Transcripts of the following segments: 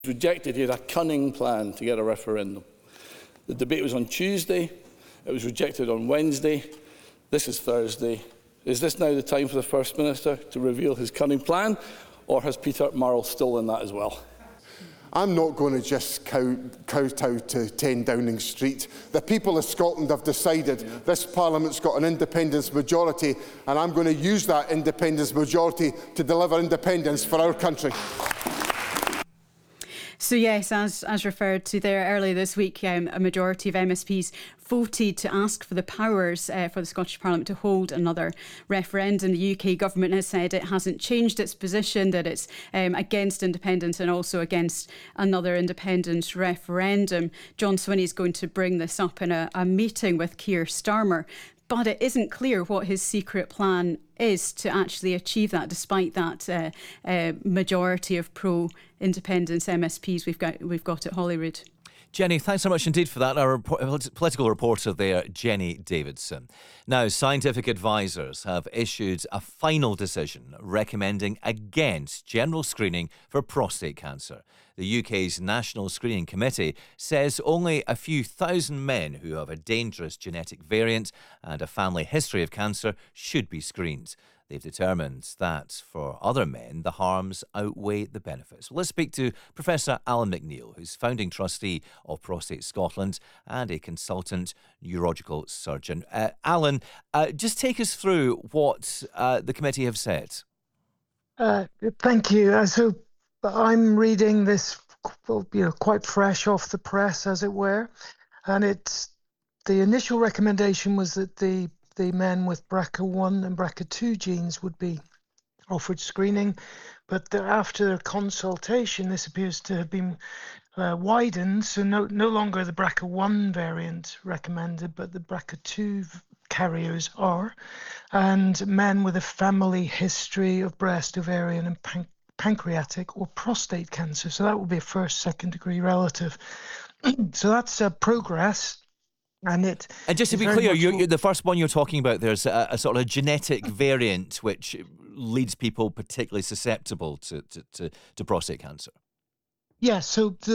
Rejected. He had a cunning plan to get a referendum. The debate was on Tuesday. It was rejected on Wednesday. This is Thursday. Is this now the time for the First Minister to reveal his cunning plan, or has Peter Murrell stolen that as well? I'm not going to just kowtow to 10 Downing Street. The people of Scotland have decided this Parliament's got an independence majority, and I'm going to use that independence majority to deliver independence for our country. So yes, as referred to there earlier this week, a majority of MSPs voted to ask for the powers for the Scottish Parliament to hold another referendum. The UK government has said it hasn't changed its position, that it's against independence and also against another independent referendum. John Swinney is going to bring this up in a meeting with Keir Starmer. But it isn't clear what his secret plan is to actually achieve that, despite that majority of pro-independence MSPs we've got at Holyrood. Jenny, thanks so much indeed for that. Our political reporter there, Jenny Davidson. Now, scientific advisors have issued a final decision recommending against general screening for prostate cancer. The UK's National Screening Committee says only a few thousand men who have a dangerous genetic variant and a family history of cancer should be screened. They've determined that for other men, the harms outweigh the benefits. Well, let's speak to Professor Alan McNeill, who's founding trustee of Prostate Scotland and a consultant neurological surgeon. Alan, just take us through what the committee have said. Thank you. So I'm reading this, quite fresh off the press, as it were, and the initial recommendation was that the men with BRCA1 and BRCA2 genes would be offered screening, but after consultation, this appears to have been widened, so no longer the BRCA1 variant recommended, but the BRCA2 carriers are, and men with a family history of breast, ovarian and pancreatic or prostate cancer. So that will be a first, second degree relative. So that's progress. And just to be clear, the first one you're talking about, there's a sort of genetic variant which leads people particularly susceptible to prostate cancer. Yeah, so the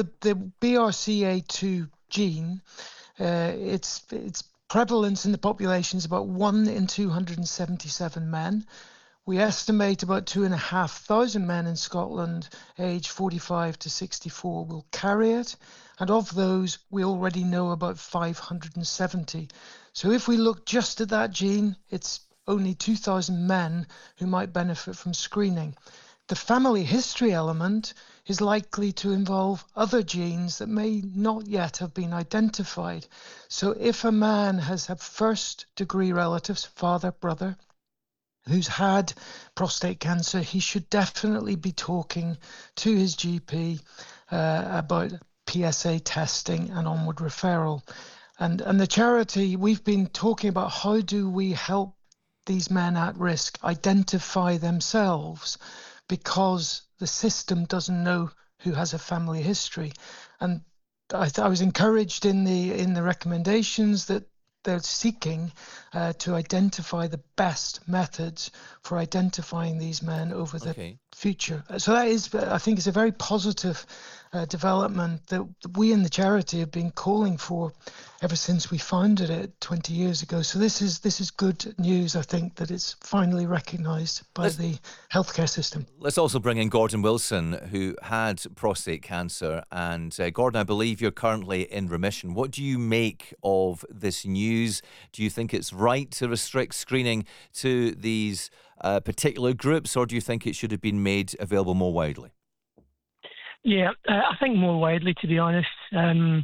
BRCA2 gene, its prevalence in the population is about 1 in 277 men. We estimate about 2,500 men in Scotland aged 45 to 64 will carry it. And of those, we already know about 570. So if we look just at that gene, it's only 2,000 men who might benefit from screening. The family history element is likely to involve other genes that may not yet have been identified. So if a man has had first degree relatives, father, brother, who's had prostate cancer, he should definitely be talking to his GP about PSA testing and onward referral. And the charity, we've been talking about how do we help these men at risk identify themselves, because the system doesn't know who has a family history. And I was encouraged in the recommendations that they're seeking to identify the best methods for identifying these men over the future. So that is, I think, is a very positive development that we in the charity have been calling for ever since we founded it 20 years ago. So this is good news, I think, that it's finally recognised by the healthcare system. Let's also bring in Gordon Wilson, who had prostate cancer. And Gordon, I believe you're currently in remission. What do you make of this news? Do you think it's right to restrict screening to these particular groups, or do you think it should have been made available more widely? Yeah, I think more widely, to be honest. I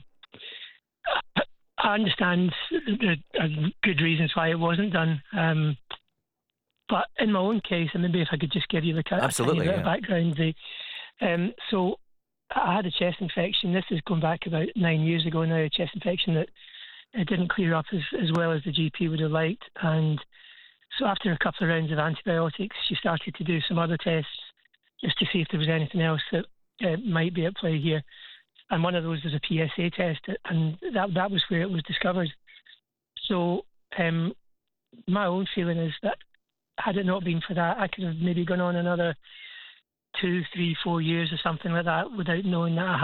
understand the good reasons why it wasn't done. But in my own case, and maybe if I could just give you a tiny bit of background. So I had a chest infection. This is going back about 9 years ago now, a chest infection that it didn't clear up as well as the GP would have liked. And so after a couple of rounds of antibiotics, she started to do some other tests just to see if there was anything else that might be at play here. And one of those was a PSA test, and that was where it was discovered. So my own feeling is that had it not been for that, I could have maybe gone on another 2, 3, 4 years or something like that without knowing that I